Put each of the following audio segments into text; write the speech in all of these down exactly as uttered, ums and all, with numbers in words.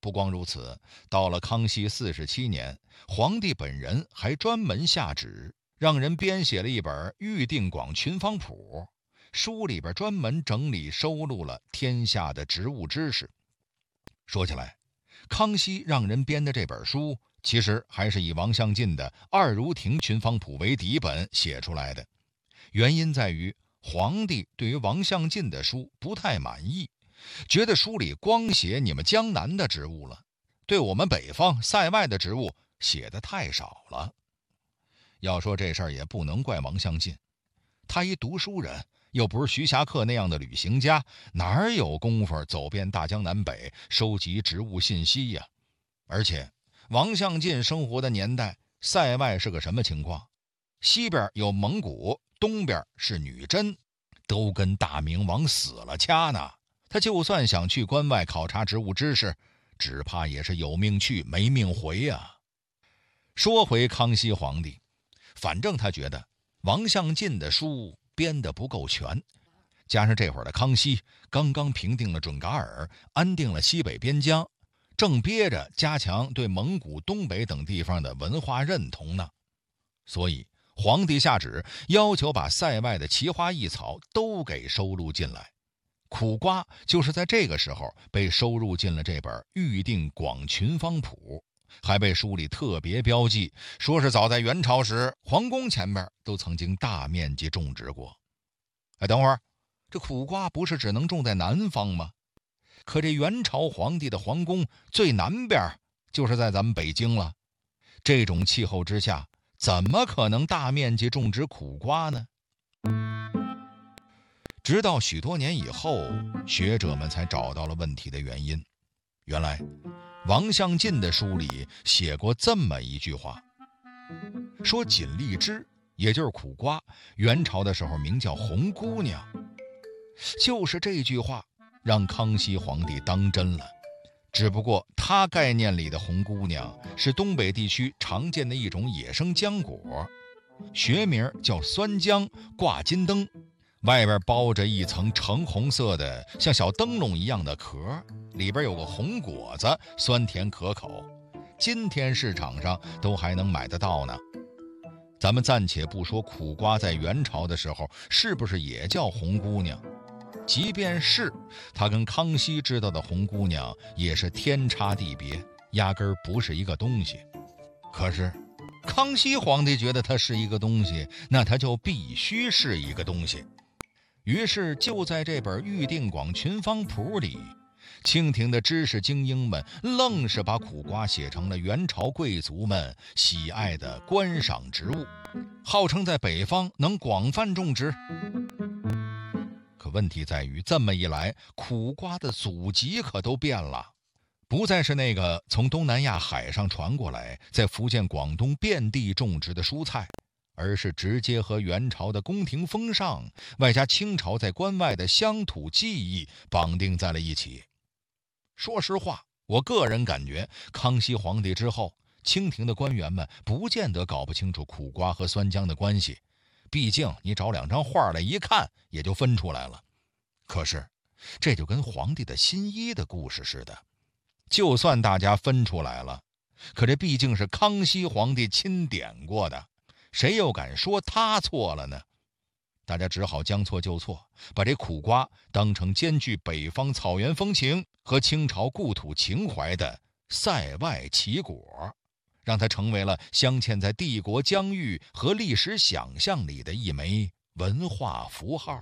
不光如此，到了康熙四十七年，皇帝本人还专门下旨，让人编写了一本《预定广群方谱》，书里边专门整理收录了天下的植物知识。说起来，康熙让人编的这本书，其实还是以王相晋的《二如亭群方谱》为底本写出来的。原因在于皇帝对于王相晋的书不太满意，觉得书里光写你们江南的植物了，对我们北方塞外的植物写得太少了。要说这事儿也不能怪王相晋，他一读书人，又不是徐霞客那样的旅行家，哪有功夫走遍大江南北收集植物信息呀？而且王相晋生活的年代，塞外是个什么情况？西边有蒙古，东边是女真，都跟大明往死了掐呢。他就算想去关外考察植物知识，只怕也是有命去没命回呀。说回康熙皇帝，反正他觉得王相晋的书编得不够全，加上这会儿的康熙刚刚平定了准噶尔，安定了西北边疆，正憋着加强对蒙古东北等地方的文化认同呢。所以皇帝下旨要求把塞外的奇花异草都给收录进来，苦瓜就是在这个时候被收入进了这本《预定广群方谱》，还被书里特别标记，说是早在元朝时皇宫前面都曾经大面积种植过。哎，等会儿，这苦瓜不是只能种在南方吗？可这元朝皇帝的皇宫最南边就是在咱们北京了，这种气候之下，怎么可能大面积种植苦瓜呢？直到许多年以后，学者们才找到了问题的原因。原来王相晋的书里写过这么一句话，说锦荔枝，也就是苦瓜，元朝的时候名叫红姑娘。就是这句话让康熙皇帝当真了，只不过他概念里的红姑娘是东北地区常见的一种野生浆果，学名叫酸浆挂金灯，外边包着一层橙红色的像小灯笼一样的壳，里边有个红果子，酸甜可口，今天市场上都还能买得到呢。咱们暂且不说苦瓜在元朝的时候是不是也叫红姑娘，即便是它跟康熙知道的红姑娘也是天差地别，压根儿不是一个东西。可是康熙皇帝觉得它是一个东西，那它就必须是一个东西。于是就在这本《预定广群方谱》里，清廷的知识精英们愣是把苦瓜写成了元朝贵族们喜爱的观赏植物，号称在北方能广泛种植。可问题在于，这么一来，苦瓜的祖籍可都变了，不再是那个从东南亚海上传过来，在福建、广东遍地种植的蔬菜，而是直接和元朝的宫廷风尚，外加清朝在关外的乡土记忆绑定在了一起。说实话，我个人感觉，康熙皇帝之后，清廷的官员们不见得搞不清楚苦瓜和酸浆的关系，毕竟你找两张画来一看，也就分出来了。可是这就跟皇帝的新衣的故事似的，就算大家分出来了，可这毕竟是康熙皇帝钦点过的，谁又敢说他错了呢？大家只好将错就错，把这苦瓜当成兼具北方草原风情和清朝故土情怀的塞外奇果，让它成为了镶嵌在帝国疆域和历史想象里的一枚文化符号。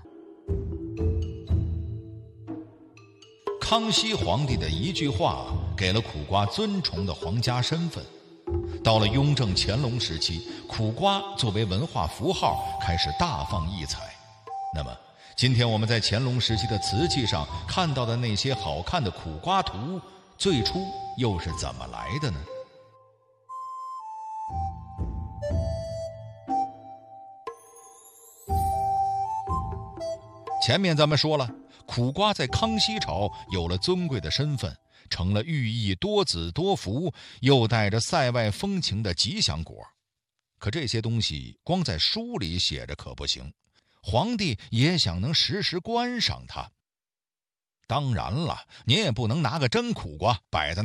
康熙皇帝的一句话给了苦瓜尊崇的皇家身份。到了雍正、乾隆时期，苦瓜作为文化符号开始大放异彩。那么今天我们在乾隆时期的瓷器上看到的那些好看的苦瓜图，最初又是怎么来的呢？前面咱们说了，苦瓜在康熙朝有了尊贵的身份，成了寓意多子多福又带着塞外风情的吉祥果。可这些东西光在书里写着可不行，皇帝也想能时时观赏它。当然了，您也不能拿个真苦瓜摆在